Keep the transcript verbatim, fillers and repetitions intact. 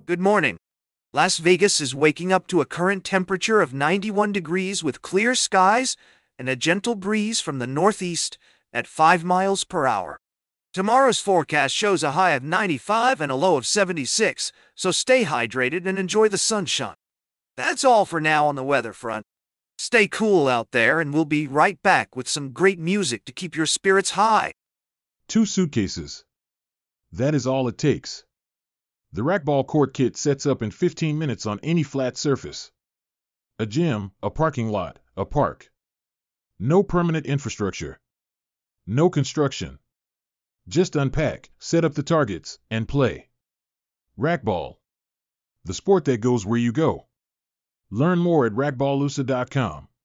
Good morning. Las Vegas is waking up to a current temperature of ninety-one degrees with clear skies and a gentle breeze from the northeast at five miles per hour. Tomorrow's forecast shows a high of ninety-five and a low of seventy-six, so stay hydrated and enjoy the sunshine. That's all for now on the weather front. Stay cool out there, and we'll be right back with some great music to keep your spirits high. Two suitcases. That is all it takes. The racquetball court kit sets up in fifteen minutes on any flat surface. A gym, a parking lot, a park. No permanent infrastructure. No construction. Just unpack, set up the targets, and play. Racquetball. The sport that goes where you go. Learn more at racquetballusa dot com.